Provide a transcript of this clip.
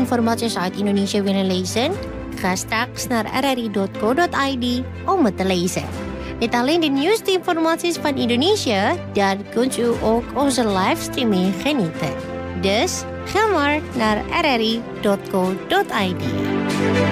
informaties uit Indonesië willen lezen? Ga straks naar rri.co.id om het te lezen. Niet alleen de nieuwste informaties van Indonesië, dan kunt u ook onze livestreaming genieten. Dus ga maar naar rri.co.id.